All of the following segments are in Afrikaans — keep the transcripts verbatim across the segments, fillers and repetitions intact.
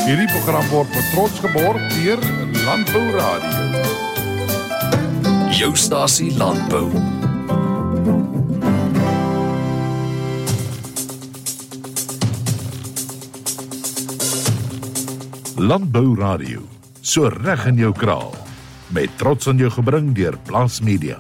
Hierdie program word met trots geborg deur Landbou Radio. Jou stasie Landbou. Landbou Radio, so reg in jou kraal. Met trots aan jou gebring deur Plaas Media.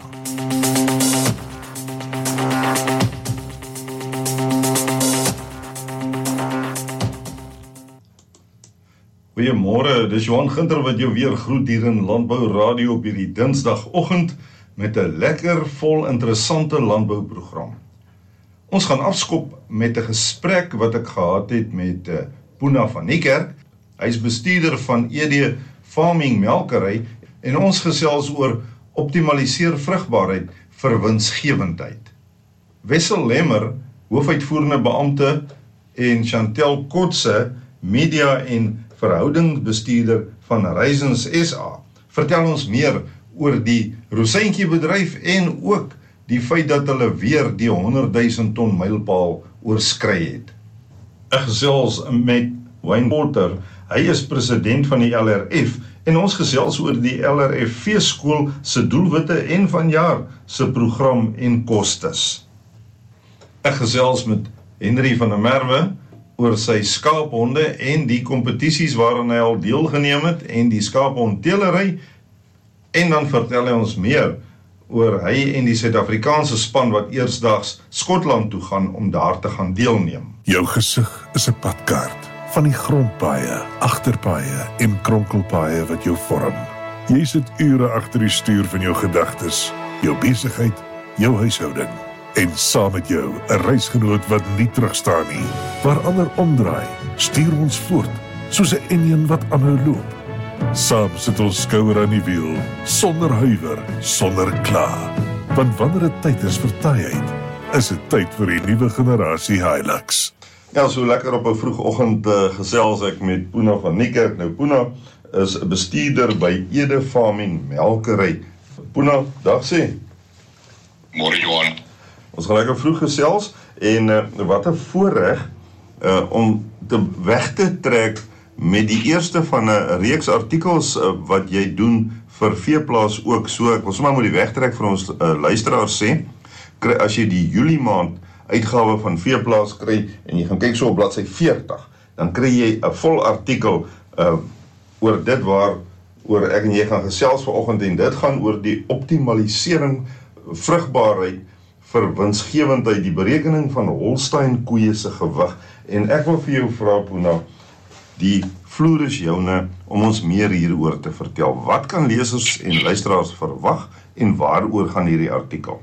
Goeiemôre, dis Johan Ginter wat jou weer groet hier in Landbou Radio op hierdie Dinsdagoggend met 'n lekker vol interessante landbouprogram. Ons gaan afskop met 'n gesprek wat ek gehad het met uh, Poena van Niekerk. Hy is bestuurder van E D Farming Melkery en ons gesels oor optimaliseer vrugbaarheid vir winsgewendheid. Wessel Lemmer, hoofuitvoerende beampte, en Chantel Kotse, media en verhoudingsbestuurder van Raisins S A, vertel ons meer oor die rosientjie bedryf en ook die feit dat hulle weer die honderdduisend ton mylpaal oorskry het. Ek gesels met Wayne Potter, hy is president van die L R F en ons gesels oor die L R F Veeskool se doelwitte en vanjaar se program en kostes. Ek gesels met Henry van der Merwe oor sy skaaphonde en die kompetisies waarin hy al deelgeneem het en die skaaphondteelery, en dan vertel hy ons meer oor hy en die Suid-Afrikaanse span wat eersdags Skotland toe gaan om daar te gaan deelneem. Jou gesig is 'n padkaart van die grondpaaie, agterpaaie en kronkelpaaie wat jou vorm. Jy sit ure agter die stuur van jou gedagtes, jou besigheid, jou huishouding. En saam met jou 'n reisgenoot wat nie terugstaan nie. Waar ander omdraai, stuur ons voort, soos 'n enjin wat aanhou loop. Saam sit ons skouer aan die wiel, sonder huiwer, sonder kla. Want wanneer dit tyd is vir taaiheid, is dit tyd vir die nuwe generasie Hilux. Ja, so lekker op 'n vroegoggend uh, gesels ek met Poena van Niekerk. Nou, Poena is 'n bestuurder by E D Farming Melkery. Poena, dag sê. Môre Johan. Ons gaan lekker vroeg gesels en uh, wat 'n voorreg uh, om te weg te trek met die eerste van 'n reeks artikels uh, wat jy doen vir Veeplaas ook. So ek wil sommer moet die wegtrek vir ons uh, luisteraars sê, kry, as jy die Julie maand uitgawe van Veeplaas kry en jy gaan kyk so op bladsy veertig, dan kry jy 'n vol artikel uh, oor dit waar oor ek en jy gaan gesels vanoggend, en dit gaan oor die optimalisering vrugbaarheid vir winsgewendheid, die berekening van Holstein koeie se gewig. En ek wil vir jou vra, Poena, die vloer is joune om ons meer hieroor te vertel. Wat kan lesers en luisteraars verwag en waaroor gaan hierdie artikel?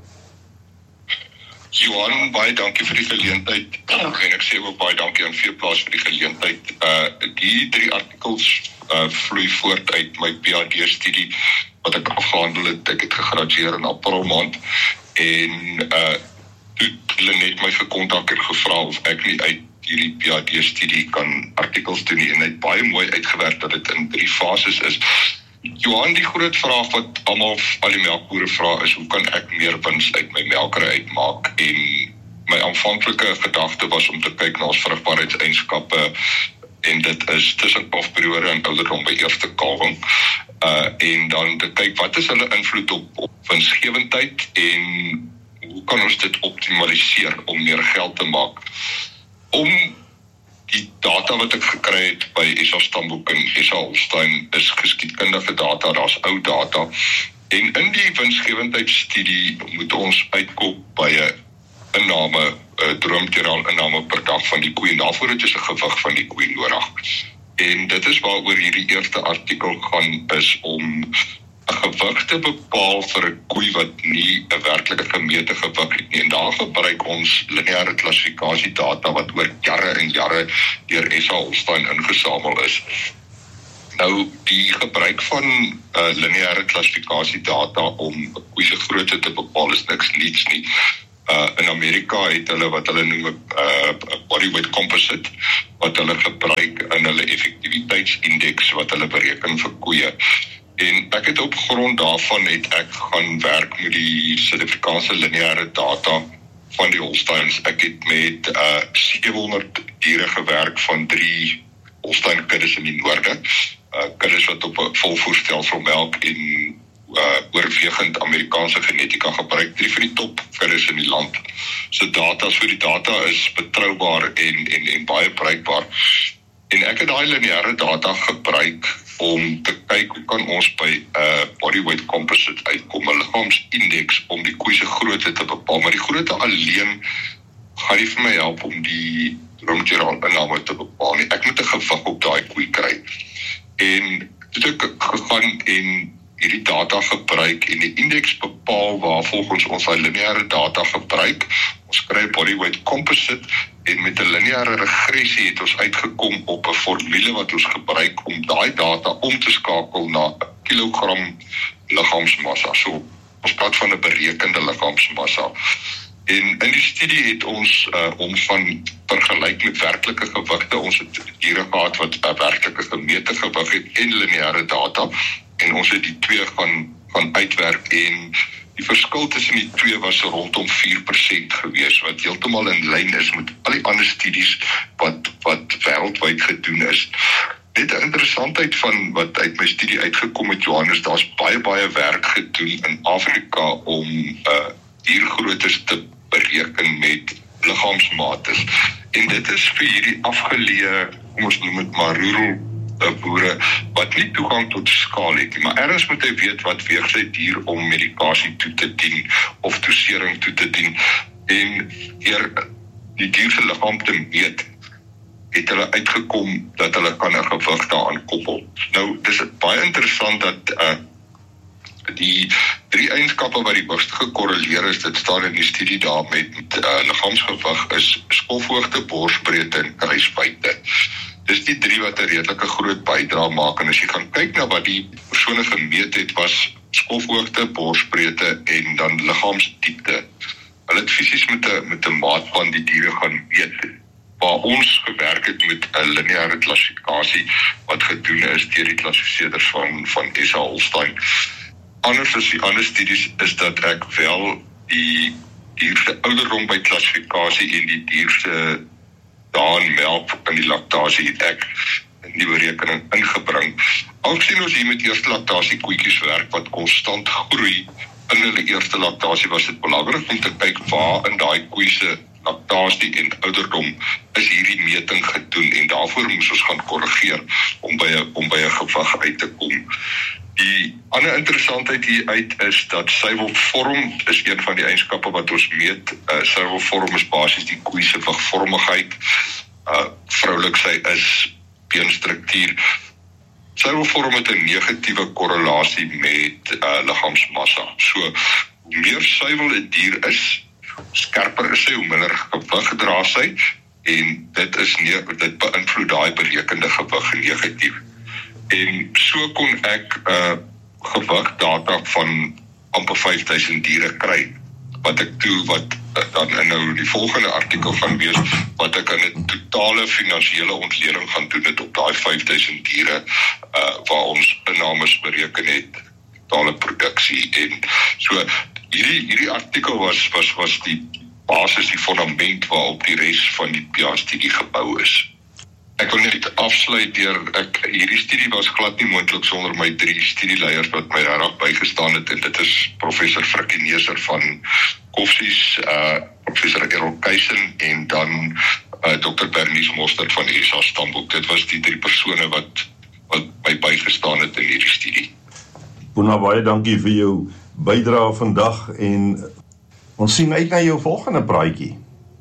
Johan, baie dankie vir die geleentheid. En ek sê ook baie dankie aan Veeplaas vir die geleentheid. Uh, die drie artikels uh, vloei voort uit my P H D-studie wat ek afgehandel het. Ek het gegradueer in April maand. En uh, toe hulle net my gekontak en gevra of ek nie uit hierdie P H D-studie kan artikels doen nie, en het baie mooi uitgewerk dat dit in drie fases is. Johan, die groot vraag wat almal, al die melkboere vra is, hoe kan ek meer wins uit my melkery uitmaak? En my aanvanklike gedagte was om te kyk na ons vrugbaarheidseienskappe, en dit is tussen kalfperiode en ouderdom by eerste kalwing. Uh, en dan te kyk, wat is hulle invloed op, op winsgewendheid en hoe kan ons dit optimaliseer om meer geld te maak? Om die data wat ek gekry het by S A Stamboek en S A Holstein is geskiedkundige data, daar's ou data. En in die winsgewendheidsstudie moet ons uitkom by 'n inname, 'n droomteraal inname per dag van die koe, en daarvoor het jy 'n gewig van die koe nodig. En dit is waaroor hierdie eerste artikel gaan, is om 'n gewig te bepaal vir 'n koei wat nie 'n werklike gemete gewig het nie. En daar gebruik ons lineêre klassifikasiedata wat oor jare en jare deur S A Holstein ingesamel is. Nou, die gebruik van uh, lineêre klassifikasiedata om 'n koei se grootte te bepaal is niks niets nie. Uh, in Amerika het hulle wat hulle noem 'n uh, body weight composite wat hulle gebruik in hulle effektiwiteitsindeks wat hulle bereken vir koeie. En ek het op grond daarvan het ek gaan werk met die Suid-Afrikaanse lineêre data van die Holsteins. Ek het met uh, sewe honderd diere gewerk van drie Holstein kuddes in die noorde, uh, kuddes wat op 'n volvoerstelsel melk en uh, oorwegend Amerikaanse genetika gebruik, drie van die top kuddes in die land. So data, so die data is betroubaar en, en, en baie bruikbaar. En ek het daai lineêre data gebruik om te kyk hoe kan ons by 'n uh, body weight composite uitkom, 'n liggaamsindeks om die koe se grootte te bepaal, maar die grootte alleen gaan nie vir my help om die roommateriaal inname te bepaal nie. Ek moet 'n gewig op daai koe kry. En toe ek gegaan en hierdie data gebruik en die indeks bepaal waar volgens ons daai lineêre data gebruik. Ons kry body weight composite en met 'n lineêre regressie het ons uitgekom op 'n formule wat ons gebruik om daai data om te skakel na 'n kilogram liggaamsmassa. So ons praat van 'n berekende liggaamsmassa. En in die studie het ons uh, om van vergelyk met werklike gewigte, ons het diere gehad wat 'n werklike gemete gewig het en lineêre data, en ons het die twee gaan, gaan uitwerk, en die verskil tussen die twee was rondom vier persent gewees, wat heeltemal in lyn is met al die ander studies wat, wat wêreldwyd gedoen is. Net 'n interessantheid van wat uit my studie uitgekom het, Johannes, daar's baie baie werk gedoen in Afrika om uh, diergroottes te bereken met liggaamsmates. En dit is vir hierdie afgeleë, kom ons noem dit maar rural boere, wat nie toegang tot skaal het nie, maar ergens moet hy weet wat weeg sy dier om medikasie toe te dien, of dosering toe te dien, en deur die dier se liggaam te meet, het hulle uitgekom dat hulle kan 'n gewig daaraan koppel. Nou, dis baie interessant dat uh, die drie eienskappe wat die hoogste gekorreleer is, dit staan in die studie daar met uh, liggaamsgewig, is skofhoogte, borsbreedte en kruisbuite. Dis die drie wat 'n redelike groot bydrae maak, en as jy gaan kyk na wat die persone gemeet het, was skofhoogte, borsbreedte en dan liggaamsdiepte. Hulle het fisies met 'n met 'n maatband die diere gaan meet, waar ons gewerk het met 'n lineêre klassifikasie wat gedoen is deur die klassifiseerders van van S A Holstein. Anders as die ander studies is dat ek wel die dier se ouderdom by klassifikasie en die dier se daan melk in die laktasie het ek in die berekening ingebring. Aangesien ons hier met eerste laktasie koetjies werk wat konstant groei in hulle eerste laktasie, was dit belangrik om te kyk waar in daai koe se laktasie en ouderdom is hierdie meting gedoen, en daarvoor moes ons gaan korrigeer om by 'n om by 'n gewig uit te kom. Die ander interessantheid hier uit is dat suiwelvorm is een van die eienskappe wat ons meet. Uh, suiwelvorm is basies die koe se wigvormigheid. Uh, vroulik sy is, beenstruktuur. Suiwelvorm het 'n negatiewe korrelasie met uh, liggaamsmassa. So, hoe meer suiwel 'n dier is, skerper is sy, hoe minder gewig dra sy, en dit is nie, dit beïnvloed daai berekende gewig negatief. En so kon ek uh, gewigdata van amper vyf duisend diere kry, wat ek toe, wat uh, dan in nou die volgende artikel gaan wees, wat ek in 'n totale finansiële ontleding gaan doen het op daai vyf duisend diere, uh, waar ons innames bereken het, totale produksie, en so, hierdie, hierdie artikel was, was, was die basis, die fundament waarop die res van die P A-studie gebou is. Ek wil net afsluit deur, ek, hierdie studie was glad nie moontlik sonder my drie studieleiers wat my regtig bygestaan het, en dit is professor Frikkie Neser van Koffsies, uh, professor Errol Keisen, en dan uh, dokter Bernice Mostert van S A Stamboek. Dit was die drie persone wat, wat my bygestaan het in hierdie studie. Boena, baie dankie vir jou bydrae vandag, en ons sien uit na jou volgende praatjie.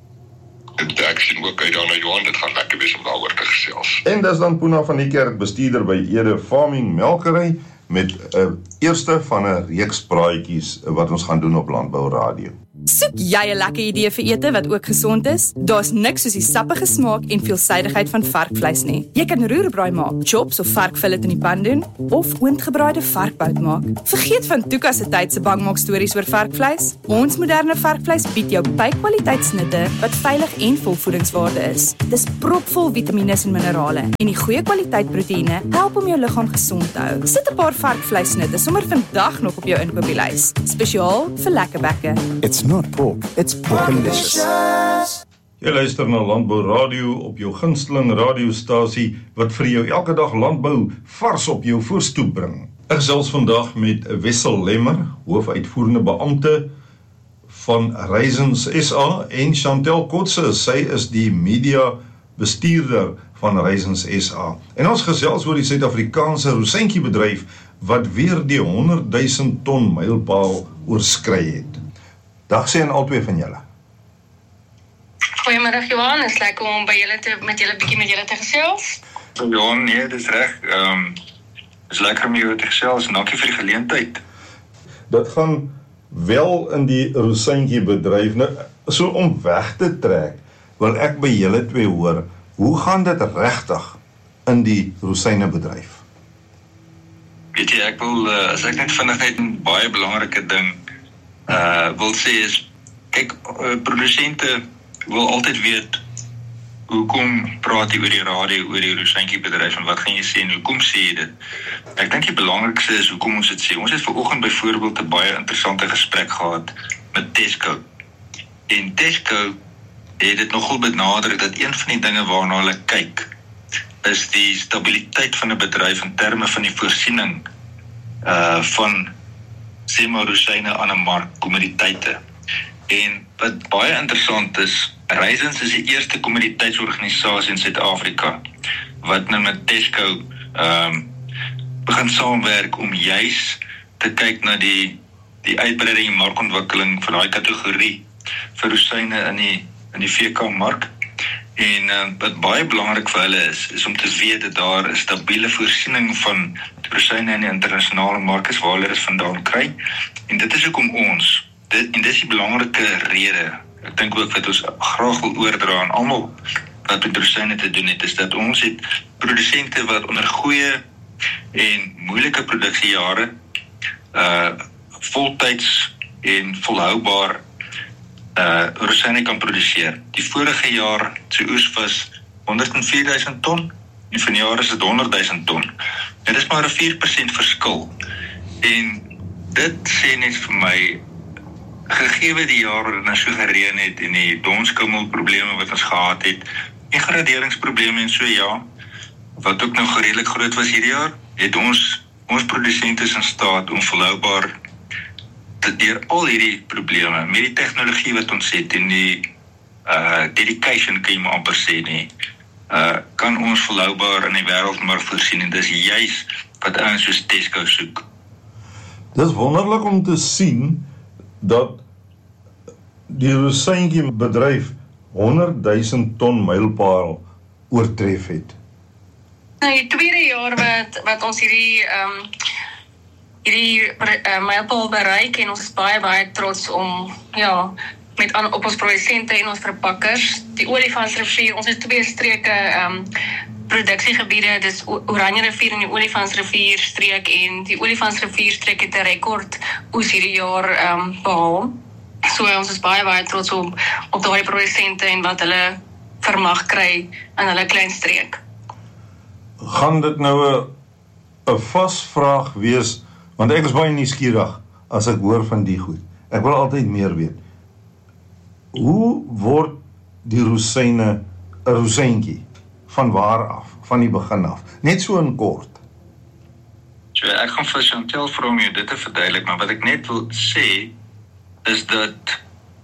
Ek sien ook uit daarna, Johan, dit gaan lekker wees om daaroor te gesels. En dis dan Boena van die Kerk, bestuurder by Ede Farming Melkery, met 'n uh, eerste van 'n reeks praatjies wat ons gaan doen op Landbou Radio. Soek jy 'n lekker idee vir ete wat ook gesond is? Daar's niks soos die sappige smaak en veelsidigheid van varkvleis nie. Jy kan roerbraai maak, chops of varkfillet in die pan doen, of oondgebraaide varkbout maak. Vergeet van Tuka se tyd se bangmaak stories oor varkvleis. Ons moderne varkvleis bied jou by-kwaliteitsnitte wat veilig en vol voedingswaarde is. Dis propvol vitamiene en minerale, en die goeie kwaliteit proteïene help om jou liggaam gesond te hou. Sit 'n paar varkvleisnitte sommer vandag nog op jou inkopieslys, spesiaal vir lekker bekke. It's not pork, it's porkalicious. Jy luister na Landbou Radio op jou gunsteling radiostasie wat vir jou elke dag landbou vars op jou voorstoep bring. Ek gesels vandag met Wessel Lemmer, hoofuitvoerende beampte van Raisins S A en Chantel Kotse, sy is die media bestuurder van Raisins S A. En ons gesels oor die Suid-Afrikaanse rosentjiebedryf wat weer die honderd duisend ton mylpaal oorskry het. Dag sê aan albei van julle. Goeiemiddag Johan, is lekker om by julle te, met julle bietjie met julle te gesels. Johan, nee, dis reg. Ehm um, is lekker om julle te gesels en dankie vir die geleentheid. Dit gaan wel in die rosentjiebedryf, nou, so om weg te trek, wil ek by julle twee hoor, hoe gaan dit regtig in die rosynebedryf? Weet jy, ek wil, uh, as ek net vinnig net 'n baie belangrike ding uh, wil sê is, kyk, uh, produsente wil altyd weet, hoekom praat jy oor die radio, oor die rosentjiebedryf en wat gaan jy sê en hoekom sê jy dit? Ek dink die belangrikste is hoekom ons dit sê. Ons het vanoggend byvoorbeeld 'n baie interessante gesprek gehad met Tesco. En Tesco het dit nogal benadruk dat een van die dinge waarna hulle kyk is die stabiliteit van 'n bedryf in terme van die voorsiening uh, van sê maar rosyne aan 'n mark, kommoditeite. En wat baie interessant is, Raisins is die eerste kommoditeitsorganisasie in Suid-Afrika wat nou met Tesco um, begin saamwerk om juis te kyk na die die uitbreiding en markontwikkeling van daai kategorie vir rosyne in die in die V K-mark. En uh, wat baie belangrik vir hulle is, is om te weet dat daar 'n stabiele voorsiening van rosyne in die internasionale mark is waar hulle dit vandaan kry. En dit is hoekom ons, dit, en dit is die belangrike rede, ek dink ook wat ons graag wil oordra aan almal wat met rosyne te doen het, is dat ons het produsente wat onder goeie en moeilike produksiejare uh, voltyds en volhoubaar uh, rosyne kan produseer. Die vorige jaar se oes was honderd en vier duisend ton en vanjaar is dit honderd duisend ton. Dit is maar 'n vier persent verskil. En dit sê net vir my, gegeewe die jaar wat het so gereën het en die donskummelprobleme wat ons gehad het, en graderingsprobleme en so ja, wat ook nog redelik groot was hierdie jaar, het ons ons produsente is in staat om volhoubaar te deur al hierdie probleme, met die tegnologie wat ons het en die uh, dedication kan jy maar amper sê nie, uh, kan ons volhoubaar in die wêreldmark voorsien en dis juis wat ouens soos Tesco soek. Dis wonderlik om te sien dat die rosentjiebedryf honderd duisend ton mylpaal oortref het. Nou, die tweede jaar wat, wat ons hierdie, um, hierdie uh, mylpaal bereik en ons is baie, baie trots om, ja, met aan, op ons produsente en ons verpakkers, die Olifantsrivier, ons het twee streke um, produksiegebiede, dis Oranje rivier en die Olifantsrivier streek en die Olifantsrivier streek het 'n rekord oes hierdie jaar um, behaal. So ons is baie, baie trots op, op daardie produsente en wat hulle vermag kry in hulle klein streek. Gaan dit nou 'n 'n vasvraag wees, want ek is baie nuuskierig as ek hoor van die goed. Ek wil altyd meer weet. Hoe word die rosyne 'n rosentjie? Van waar af? Van die begin af? Net so in kort. So, ek gaan vir Chantel vra om jou dit te verduidelik, maar wat ek net wil sê, is dat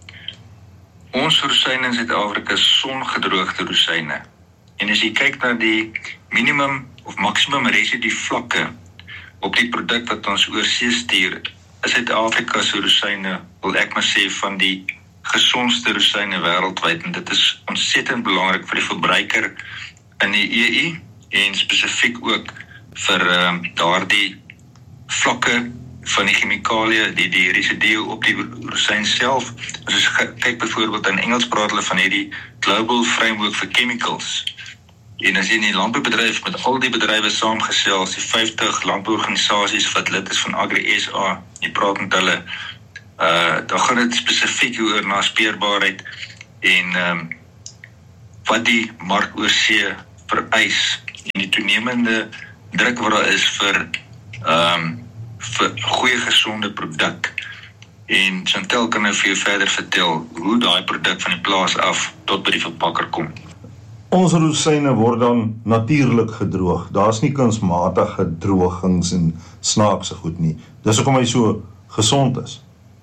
ons rosyne in Suid-Afrika is songedroogde rosyne. En as jy kyk na die minimum of maksimum residue vlakke op die produk wat ons oorsee stuur, is Suid-Afrika se rosyne, wil ek maar sê, van die gesondste rosyne wêreldwyd, en dit is ontsettend belangrik vir die verbruiker in die E U en spesifiek ook vir uh, daardie vlakke van die chemikalie, die, die residue op die rosyn self. As ons kyk byvoorbeeld in Engels praat hulle van hierdie Global Framework for Chemicals. En as jy in die landboubedryf met al die bedrywe saamgesels, die vyftig landbouorganisasies wat lid is van Agri S A, jy praat met hulle, uh, dan gaan dit spesifiek oor naspeurbaarheid en um, wat die mark oorsee vereis en die toenemende druk wat daar is vir um, vir goeie gesonde produk. En Chantel kan nou vir jou verder vertel hoe daai produk van die plaas af tot by die verpakker kom. Ons rosyne word dan natuurlik gedroog. Daar's nie kunsmatige drogings en snaakse goed nie. Dis hoekom hy so gesond is.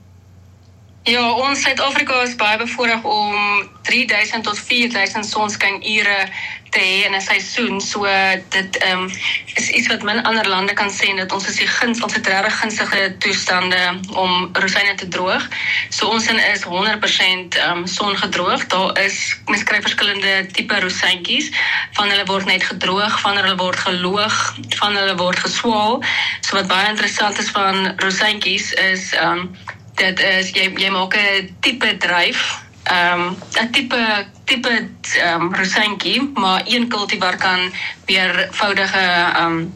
Ja, ons Suid-Afrika is baie bevoorreg om drie duisend tot vier duisend sonskynure te hê in 'n seisoen. So dit um, is iets wat min ander lande kan sê, dat ons is die guns, ons het regtig gunstige toestande om rosyne te droog. So ons in is honderd persent um, songedroog. Daar is, mens kry verskillende tipe rosyntjies. Van hulle word net gedroog, van hulle word geloog, van hulle word geswaal. So wat baie interessant is van rosyntjies is um, dit is, jy, jy maak 'n tipe dryf, um, 'n tipe, tipe um, rosyntjie, maar een kultivar kan meervoudige um,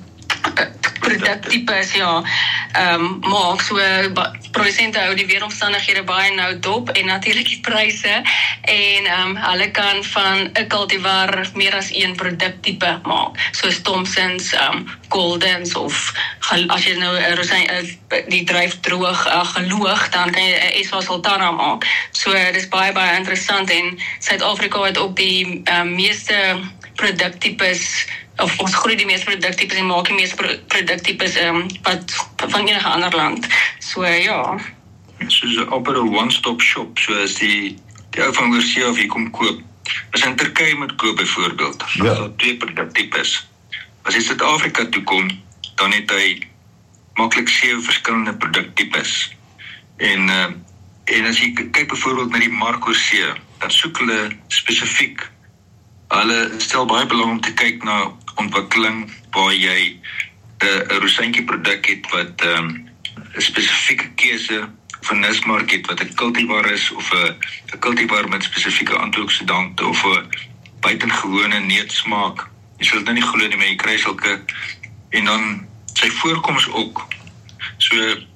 produktipes ja, um, maak. So produsente hou die weeromstandighede baie nou dop en natuurlik die pryse en um, hulle kan van 'n kultivar meer as een produkttipe maak. Soos Thompsons, um, Goldens of as jy nou 'n rosyn die dryf droog uh, geloog, dan kan jy 'n Eswa Sultana maak. So dis baie baie interessant en Suid-Afrika het ook die um, meeste produktipes of ons groei die meeste produktipes en maak die meeste produktipes um, wat van enige ander land. So ja. Soos 'n amper 'n one-stop shop, so as die die ou van oorsee of hier kom koop. As in Turkye moet koop byvoorbeeld, as Ja. daar twee produktipes. As hy Suid-Afrika toe kom, dan het hy maklik sewe verskillende produktipes. En uh, en as jy k- kyk byvoorbeeld na die mark oorsee, dan soek hulle spesifiek. Hulle stel baie belang om te kyk na ontwikkeling waar jy 'n uh, rosyntjie produk het wat 'n um, spesifieke keuse van nismark het wat 'n kultivar is of 'n 'n kultivar met spesifieke antioksidante of 'n buitengewone neetsmaak. Jy sal dit nie glo nie, maar jy kry sulke en dan sy voorkoms ook. So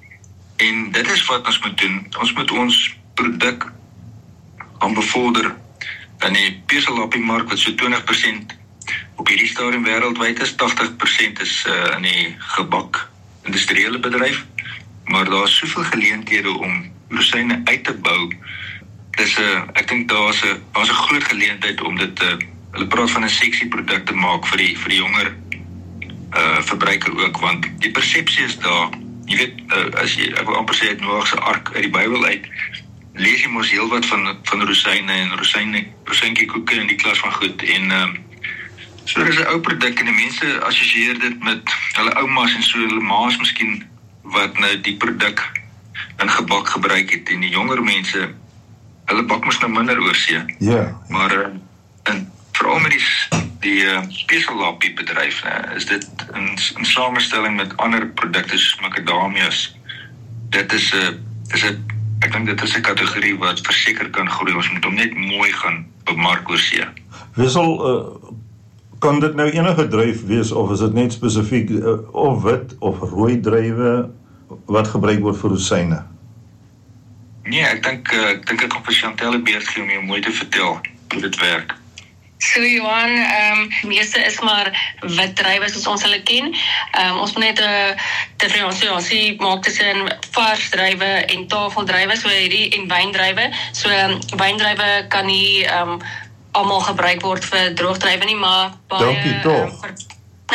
en dit is wat ons moet doen. Ons moet ons produk aan bevorder in die peselappie mark wat so twintig persent op hierdie stadium wêreldwyd is, tagtig persent is uh, in die gebak industriële bedryf, maar daar is soveel geleenthede om rosyne uit te bou. Dis 'n uh, ek dink daar's 'n daar's 'n groot geleentheid om dit te uh, hulle praat van 'n seksie produk te maak vir die vir die jonger uh verbruiker ook, want die persepsie is daar. Jy weet, uh, as jy ek wil amper sê uit Noag se ark uit die Bybel uit, lees jy mos heelwat van van rosyne en rosyne rosyntjie koeke in die klas van goed en um, so dis 'n ou produk en die mense assosieer dit met hulle oumas en so hulle ma's miskien wat nou die produk in gebak gebruik het en die jonger mense hulle bak mos nou minder oorsee. Ja. Maar uh, en veral met die die uh, peselappie bedryf, né, is dit in, in samestelling met ander produkte soos macadamias. Dit is 'n uh, is 'n ek dink dit is 'n kategorie wat verseker kan groei. Ons moet hom net mooi gaan bemark oorsee. Wissel, uh, kan dit nou enige druif wees of is dit net spesifiek uh, of wit of rooi druiwe wat gebruik word vir rosyne? Nee, ek dink uh, ek dink ek kan vir Chantel 'n beurt gee om jou mooi te vertel hoe dit werk. So Johan, ehm um, meeste is maar wit druiwe soos ons hulle ken. Ehm um, ons moet net 'n diferensiasie maak tussen vars druiwe en tafeldruiwe, so hierdie en wyndruiwe. So um, wyndruiwe kan nie ehm um, almal gebruik word vir droogdruiwe nie, maar baie Dankie tog. Um, vir,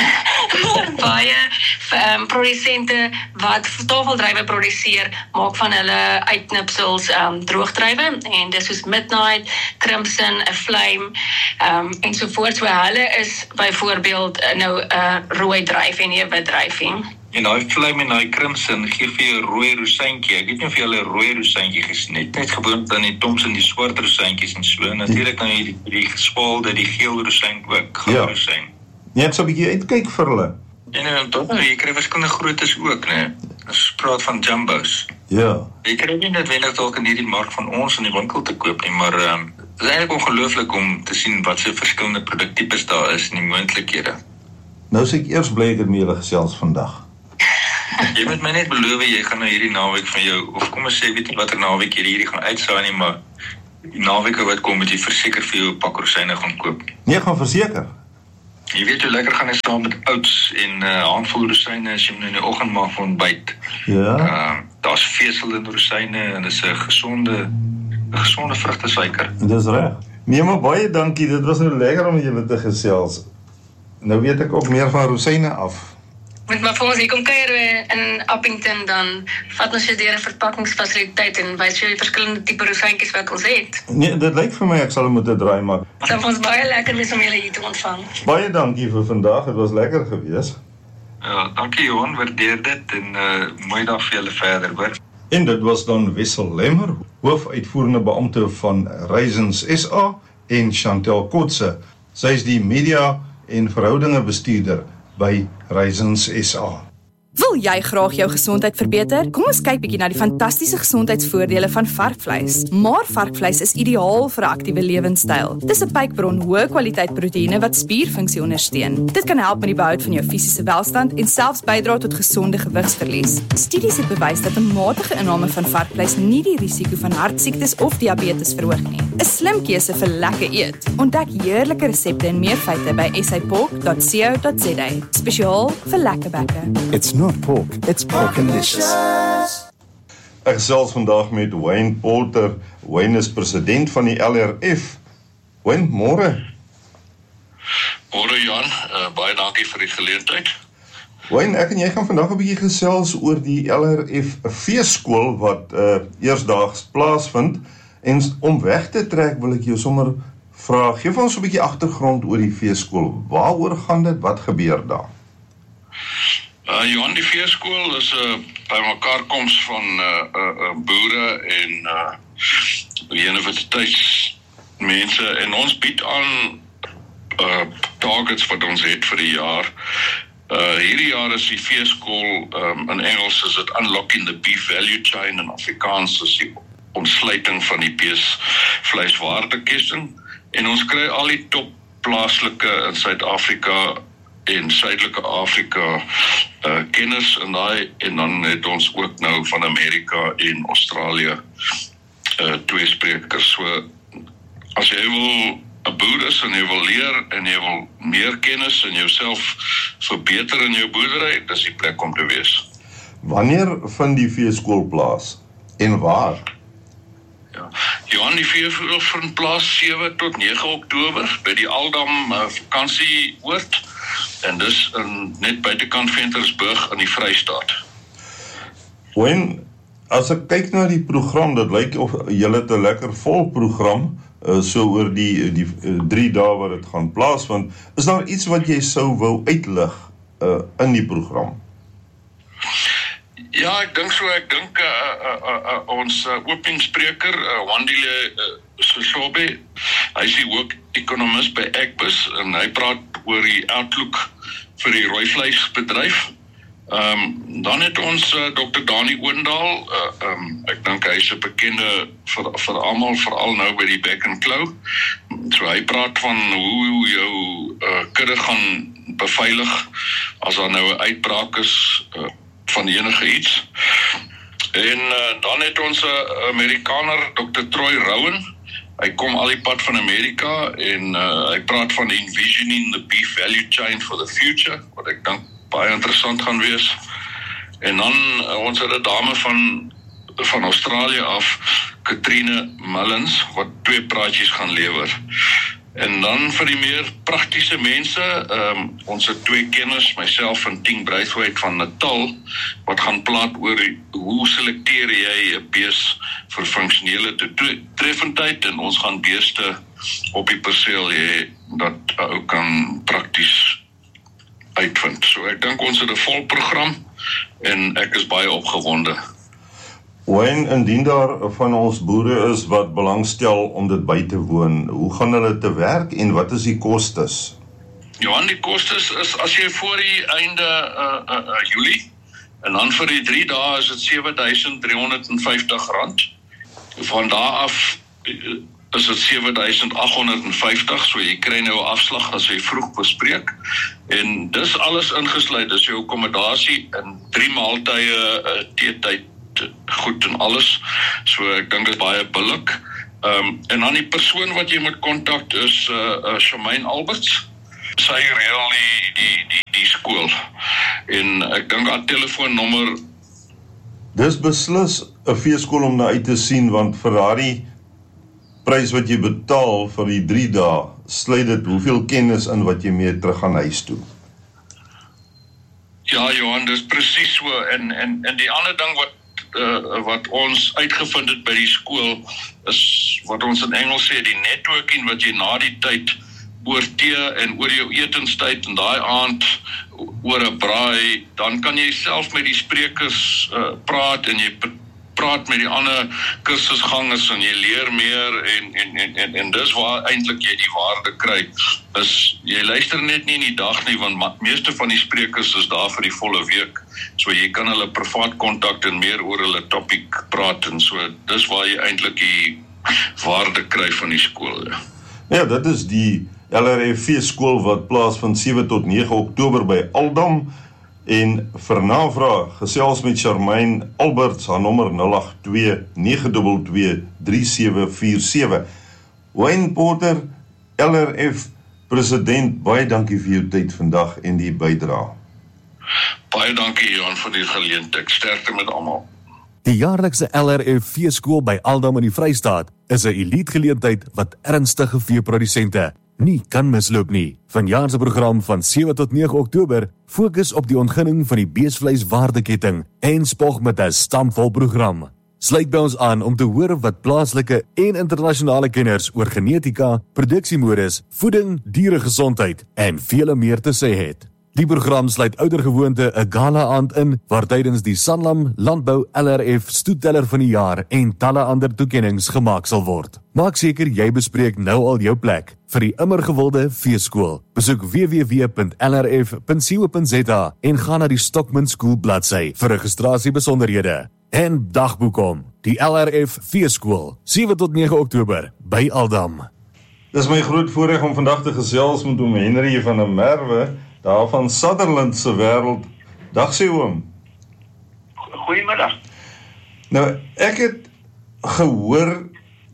maar baie um, produsente wat tafeldruiwe produseer, maak van hulle uitknipsels um, droogdruiwe en dis soos Midnight, Crimson, 'n Flame um, en so voort. So hulle is byvoorbeeld nou 'n uh, rooi druif en nie 'n wit druif nie. En daai Flame en daai Crimson gee vir jou 'n rooi rosyntjie. Ek weet nie of jy al 'n rooi rosyntjie gesien, net gewoon dan die Thompson die swart rosyntjies en so. Natuurlik dan die die geswaalde, die geel rosyn ook, goue Ja. rosyn. Net so 'n bietjie uitkyk vir hulle. En dan tot nou, jy kry verskillende groottes ook, né? Ons praat van jumbos. Ja. Jy kry nie noodwendig dalk in hierdie mark van ons in die winkel te koop nie, maar ehm um, dit is eintlik ongelooflik om te sien wat se verskillende produktipes daar is en die moontlikhede. Nou sê ek eers bly ek het met julle gesels vandag. Jy moet my net beloof jy gaan nou hierdie naweek van jou, of kom ons sê weet nie watter naweek jy hierdie gaan uitsaai nie, maar die naweke wat kom moet jy verseker vir jou 'n pak rosyne gaan koop. Nee, gaan verseker. Jy weet hoe lekker gaan hy saam met oats en 'n uh, handvol rosyne as jy hom in die oggend maak vir ontbyt. Ja. Uh, Daar's vesel in rosyne en dis 'n gesonde 'n gesonde vrugtesuiker. Dis reg. Nee, maar baie dankie. Dit was nou lekker om julle te gesels. Nou weet ek ook meer van rosyne af. Met my vir ons hier kom kuier in Appington, dan vat ons jy deur 'n verpakkingsfasiliteit en wys jy die verskillende tipe rosyntjies wat ons het. Nee, dit lyk vir my ek sal moet 'n draai maak. Dit sal vir ons baie lekker wees om julle hier te ontvang. Baie dankie vir vandag. Dit was lekker geweest. Ja, dankie Johan, waardeer dit en uh, mooi dag vir julle verder, hoor. En dit was dan Wessel Lemmer, hoofuitvoerende beampte van Raisins S A, en Chantel Kotse. Sy is die media en verhoudinge bestuurder by Raisins S A. Wil jy graag jou gesondheid verbeter? Kom ons kyk bietjie na die fantastiese gesondheidsvoordele van varkvleis. Maar varkvleis is ideaal vir 'n aktiewe lewenstyl. Dis 'n pykbron hoë kwaliteit proteïene wat spierfunksie ondersteun. Dit kan help met die behoud van jou fisiese welstand en selfs bydra tot gesonde gewigsverlies. Studies het bewys dat 'n matige inname van varkvleis nie die risiko van hartsiektes of diabetes verhoog nie. 'n Slim keuse vir lekker eet. Ontdek heerlike resepte en meer feite by s a pork dot co dot z a. Spesiaal vir lekker bekke. It's not pork, it's porkalicious. Ek gesels vandag met Wayne Poulter. Wayne is president van die L R F. Wayne, môre. Môre Jan, uh, baie dankie vir die geleentheid. Wayne, ek en jy gaan vandag 'n bietjie gesels oor die L R F feeskool wat uh, eersdaags plaasvind. En om weg te trek wil ek jou sommer vra, gee vir ons 'n bietjie agtergrond oor die feeskool. Waaroor gaan dit? Wat gebeur daar? Uh, Johan, die feeskool is 'n uh, bymekaarkoms van uh, uh, uh, boere en uh, universiteitsmense en ons bied aan uh, targets wat ons het vir die jaar. Uh, hierdie jaar is die feeskool, um, in Engels is dit Unlocking the Beef Value Chain, en Afrikaans is die ontsluiting van die beesvleiswaardeketting, en ons kry al die top plaaslike in Suid-Afrika en Suidelike Afrika uh, kennis in daai, en dan het ons ook nou van Amerika en Australië uh, twee sprekers. So as jy wil 'n boer is en jy wil leer en jy wil meer kennis en jouself verbeter in jou boerdery, dis die plek om te wees. Wanneer vind die feeskool plaas en waar? Ja, Johan, die feeskool vind plaas sewe tot nege Oktober by die Aldam uh, vakansieoord, en dis in, net buitekant Ventersburg in die Vrystaat. Wayne, as ek kyk na die program, dit lyk of julle het 'n lekker vol program, uh, so oor die, die uh, drie dae wat dit gaan plaasvind. Is daar iets wat jy sou wou uitlig uh, in die program? Ja, ek dink so, ek dink uh, uh, uh, uh, ons uh, openingsspreker, uh, Wandile uh, Soshobe, hy is die hoof-ekonomis by Agbus, en hy praat oor die outlook vir die rooivleisbedryf. Um, dan het ons uh, dokter Dani Oendal, uh, um, ek dink hy is 'n bekende vir, vir almal, veral nou by die Back and Claw. So hy praat van hoe jou uh, kudde gaan beveilig as daar nou 'n uitbraak is uh, van enige iets. En uh, dan het ons 'n uh, Amerikaner, dokter Troy Rowan. Hy kom al die pad van Amerika en uh, hy praat van envisioning the beef value chain for the future, wat ek dink baie interessant gaan wees. En dan uh, ons het 'n dame van van Australië af, Katrine Mullins, wat twee praatjies gaan lewer. En dan vir die meer praktiese mense, um, ons het twee kenners, myself en Ting Braithwaite van Natal, wat gaan praat oor hoe selekteer jy 'n bees vir funksionele treffendheid, en ons gaan beeste op die perseel hê dat ou kan prakties uitvind. So ek dink ons het 'n vol program en ek is baie opgewonde. Wayne, indien daar van ons boere is wat belangstel om dit by te woon, hoe gaan hulle te werk en wat is die kostes? Johan, die kostes is as jy voor die einde uh, uh, uh, Julie, en dan vir die drie dae is dit sewe duisend drie honderd vyftig rand. Van daar af uh, is dit sewe duisend agt honderd vyftig, so jy kry nou 'n afslag as jy vroeg bespreek. En dis alles ingesluit, dis jou akkommodasie en drie maaltye, uh, teetyd, goed en alles. So ek dink dit is baie billik. Um, en dan die persoon wat jy moet kontak is uh, uh, Shamaine Alberts. sy reël die, die, die, die skool. En ek dink haar telefoonnommer. Dis beslis 'n feeskool om na uit te sien, want vir daardie prys wat jy betaal vir die drie dae, sluit dit hoeveel kennis in wat jy mee terug gaan huis toe. Ja, Johan, dis presies so. En, en, en die ander ding wat, uh, wat ons uitgevind het by die skool, is wat ons in Engels sê, die networking wat jy na die tyd oor tee en oor jou etenstyd en daai aand oor 'n braai, dan kan jy self met die sprekers uh, praat en jy praat met die ander kursusgangers en jy leer meer en en en en, en dis waar eintlik jy die waarde kry. Is jy luister net nie in die dag nie, want meeste van die sprekers is daar vir die volle week. So jy kan hulle privaat kontak en meer oor hulle topic praat en so. Dis waar jy eintlik die waarde kry van die skool. Ja, dit is die L R F feeskool wat plaasvind sewe tot nege Oktober by Aldam. En vir navraag gesels met Charmaine Alberts, haar nommer nul agt twee nege twee twee drie sewe vier sewe. Wayne Porter, L R F president, baie dankie vir jou tyd vandag en die bydrae. Baie dankie Johan vir die geleentheid. Sterkte met almal. Die jaarlikse L R F feeskool by Aldam in die Vrystaat is 'n elite geleentheid wat ernstige veeprodusente nie kan misloop nie. Vanjaar se program van sewe tot nege Oktober fokus op die ontginning van die beesvleiswaardeketting en spog met 'n stampvol program. Sluit by ons aan om te hoor wat plaaslike en internasionale kenners oor genetika, produksiemodus, voeding, dieregesondheid en vele meer te sê het. Die program sluit oudergewoonte 'n gala aand in, waar tydens die Sanlam Landbou L R F stoetteller van die jaar en talle ander toekennings gemaak sal word. Maak seker jy bespreek nou al jou plek vir die immer gewilde feeskool. Besoek w w w punt l r f punt co punt z a en gaan na die Stockman School bladsy vir registrasiebesonderhede. En dagboek om, die L R F feeskool, sewe tot nege Oktober by Aldam. Dis my groot voorreg om vandag te gesels met oom Henry van der Merwe, daar van Sutherland se wêreld. Dag sê oom. Goeiemiddag. Nou, ek het gehoor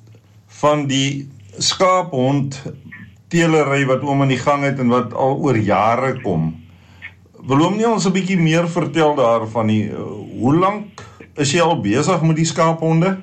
van die skaaphond teelery wat oom aan die gang het en wat al oor jare kom. Wil oom nie ons 'n bietjie meer vertel daarvan nie? Hoe lank is jy al besig met die skaaphonde?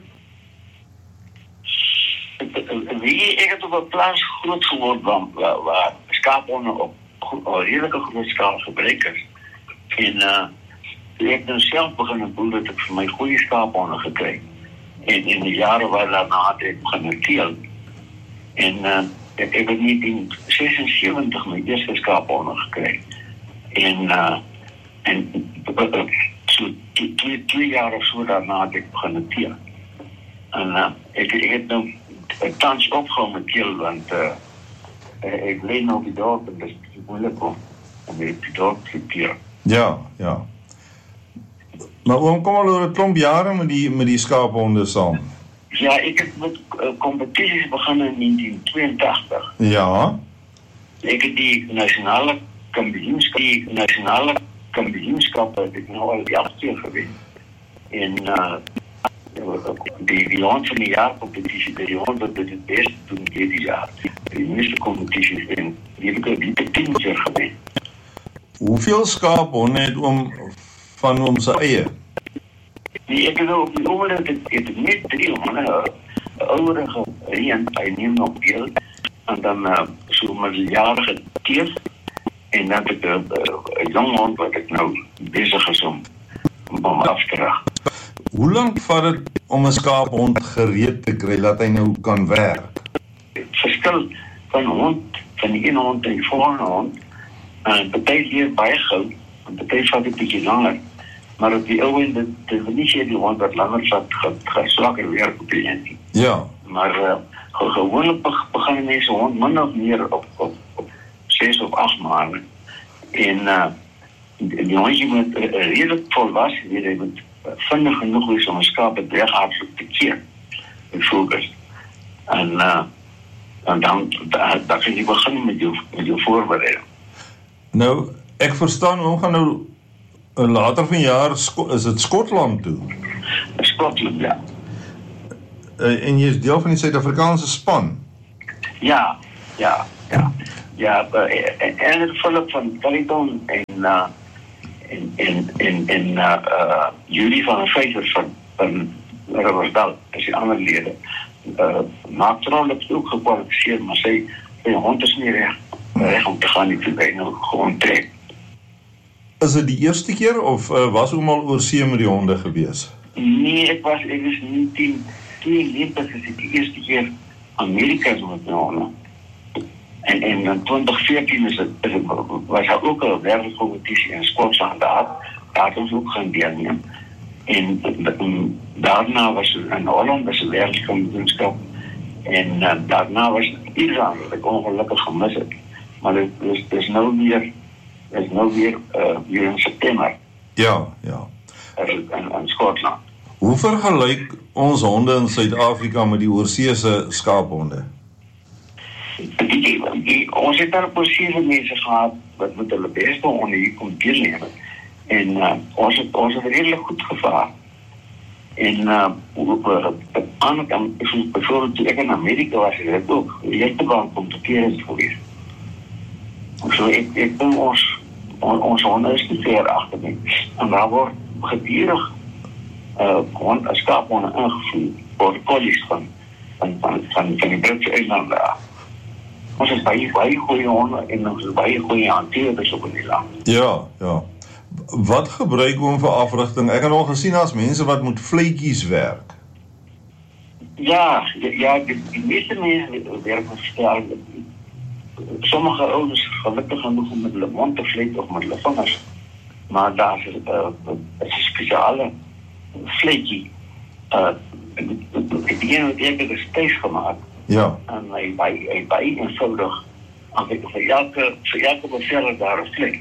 Wie ek het op 'n plaas groot geword waar, waar skaaphonde op al redelijke groot skaal gebruik is. En uh, ek het nou self begin en boel dat ek vir my goeie skaaphonde gekry. En in die jare waar daarna het ek begin teel. En uh, ek, ek het negentien sesensewentig my eerste skaaphonde gekry. En uh, en uh, so twee, twee jaar of so daarna het ek begin teel. En uh, ek, ek het nou tans opgehou met teel, want uh, ek leid nou op die dorp en dis moeilik om om op die dorp te teel. Ja, ja. Maar oom kom al oor 'n klomp jare met die met die skaaphonde saam. Ja, ek het met uh, competities begin in negentien tweeëntagtig. Ja. Ek het die nasionale kampioenskap, die nasionale kampioenskap het ek nou al elf keer gewen. En uh, die die hond van die jaar competitie, die hond wat dit het beste doen dit jaar. Die meeste competities en die heb ik die tien keer gewen. Hoeveel skaaphonde het oom van oom se eie? Nee, ek het op die oomblik het ek net drie honde, 'n ouerige een, hy neem nog deel, en dan uh, so met die jarige keer, en dan het ek 'n uh, jong hond wat ek nou besig is om, om af te rag. Hoe lank vat dit om 'n skaaphond gereed te kry dat hy nou kan werk? Het verskil van hond, van die ene hond en die volgende hond, en party leer baie gou, en party vat 'n bietjie langer. Maar op die ouend, dit, dit wil nie sê die hond wat langer vat, gaan slakker werk op die end. Ja. Maar uh, gewoonlik begin mense hond min of meer op, op, op ses of acht maanden. En uh, die, die hondje moet uh, redelijk volwassen weer, hy moet uh, vindig genoeg wees om een skaap het weghardloop te keer, bijvoorbeeld. En, uh, en dan, da, dan kan je beginnen met je, met je voorbereiding. Nou, ek verstaan, oom gaan nou later van jaar, is het Skotland toe? Skotland, ja. Uh, en jy is deel van die Suid-Afrikaanse span? Ja, ja, ja. ja, en Philip van Caliton en uh, en en en en uh, uh, Julie van Vijver van van Riversdal, is die ander lede. Uh, maak trouwens ook gekwalificeerd, maar sy sy hond is nie reg reg om te gaan nie, toe hy nou gewoon trek. Is dit die eerste keer of uh, was oom al oor see met die honde gewees? Nee, ek was ek is nie tien negentig is die eerste keer Amerika so met die honde. En en in twintig veertien is het, is het was daar ook 'n wêreldkompetisie in Skotland daar. Daar het ons ook gaan deelneem. En, en daarna was het in Holland was 'n wêreldkampioenskap. En uh, daarna was Ierland wat ek ongelukkig gemis het. Maar dit is dis nou weer is nou weer uh, weer in September. Ja, ja. In, in Skotland. Hoe vergelyk ons honde in Suid-Afrika met die oorseese skaaphonde? Die, die, die, ons het daar presieze mense gehad wat met hulle beste honde hier kom deelneem. En uh, ons, het, ons het redelijk goed gevaar. En uh, op de andere kant, bijvoorbeeld toen ik in Amerika was, is het ook rechterkant competerend geweest. So ik, ik denk ons, on, ons honden is te ver achter me. En daar wordt gedurig uh, gewoon een skaaphonden ingevoerd voor de collies van, van, van, van, van die Britse eilanden af. Ons is baie, baie goeie honde en ons is baie goeie hanteerders op in die land. Ja, ja. Wat gebruik oom vir afrigting? Ek het al gesien as mense wat met vletjies werk. Ja, ja, die, die meeste mense werk verstel. Sommige ouders gelukkig genoeg om met hulle mond te vlet of met hulle vingers. Maar daar is uh, een speciale vletjie. Uh, die ene wat ek het is thuis gemaakt. Ja. En hy baie hy baie eenvoudig. Vir elke vir elke bevel daar 'n vlek.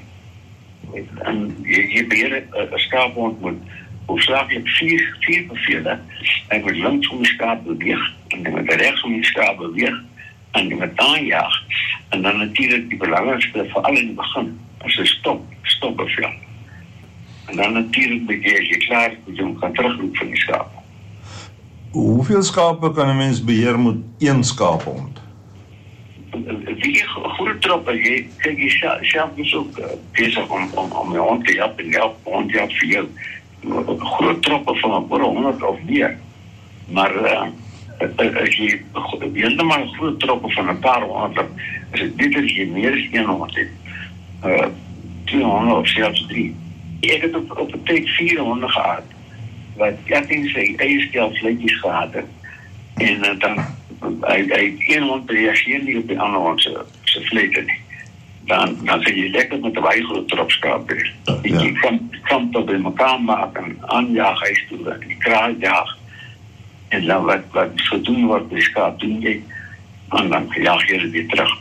En jy jy beheer 'n skaaphond moet hoofsaaklik vier vier bevele. Hy moet links om die skaap beweeg en dan moet regs om die skaap beweeg en dan moet aanjaag. En dan natuurlik die belangrikste veral in die begin is 'n stop stop bevel. En dan natuurlik begin jy klaar met jou kan terugroep van die skaap. Hoeveel skape kan 'n mens beheer met een skaaphond? Die goede troppe, jy kyk jy self is ook uh, besig om om om jou hond te help en help hond help vir jou. Groot troppe van oor honderd of meer. Maar uh, as jy heeltemal groot troppe van 'n paar honderd, is dit beter as jy meer as een hond het. Uh, tweehonderd of selfs drie. Ek het op, op 'n tyd vier honde gehad. Wat ek in sy eie stel vletjies gehad het. En uh, dan hy hy een hond reageer nie op die ander hond se se vlete nie. Dan dan sê jy lekker met 'n baie groot tropskaap weer. Ja. Jy kan kan tot by mekaar maak en aanjaag huis toe en die kraal jaag. En dan wat wat gedoen word by die skaap doen jy en dan jaag jy dit weer terug.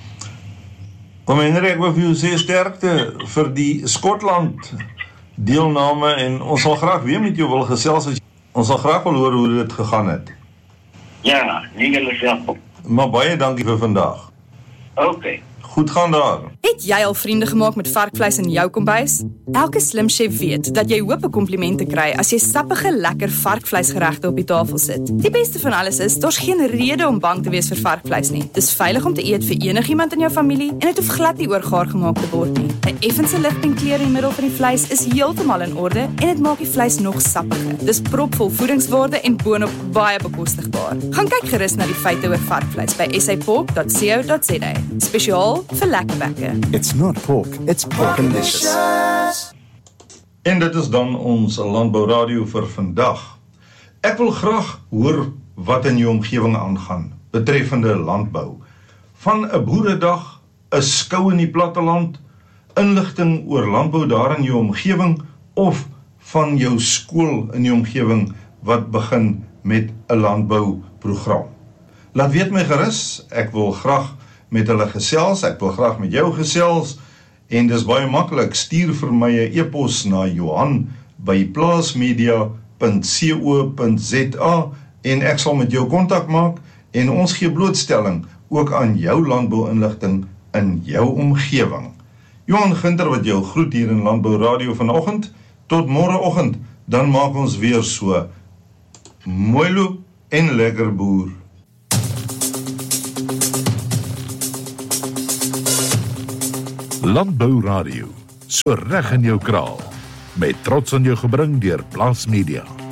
Kom Henry, ek wil vir jou sê sterkte vir die Skotland deelname en ons sal graag weer met jou wil gesels as ons sal graag wil hoor hoe dit gegaan het. Ja, nie julle self. Maar baie dankie vir vandag. Okay. Goed gaan daar. Het jy al vriende gemaak met varkvleis in jou kombuis? Elke slim chef weet dat jy hoop 'n komplimente kry as jy sappige, lekker varkvleisgeregte op die tafel sit. Die beste van alles is, daar's geen rede om bang te wees vir varkvleis nie. Dis veilig om te eet vir enigiemand in jou familie en dit hoef glad nie oorgaar gemaak te word nie. 'n Effense ligting kleur in die middel van die vleis is heeltemal in orde en dit maak die vleis nog sappiger. Dis propvol voedingswaarde en boonop baie bekostigbaar. Gaan kyk gerus na die feite oor varkvleis by s a pork dot co dot z a. Spesiaal vir lekker bekke. It's not pork, it's Porkalicious. En dit is dan ons Landbou Radio vir vandag. Ek wil graag hoor wat in jou omgewing aangaan betreffende landbou. Van 'n boeredag, 'n skou in die platteland, inligting oor landbou daar in jou omgewing of van jou skool in jou omgewing wat begin met 'n landbouprogram. Laat weet my gerus, ek wil graag met hulle gesels, ek wil graag met jou gesels, en dis baie maklik, stuur vir my 'n e-pos na Johan by plaasmedia punt co punt z a en ek sal met jou kontak maak en ons gee blootstelling ook aan jou landbouinligting in jou omgewing. Johan Ginter wat jou groet hier in Landbou Radio vanoggend, tot môreoggend, dan maak ons weer so. Mooi loop en lekker boer. Landbou Radio, so reg in jou kraal, met trots aan jou gebring deur Plaas Media.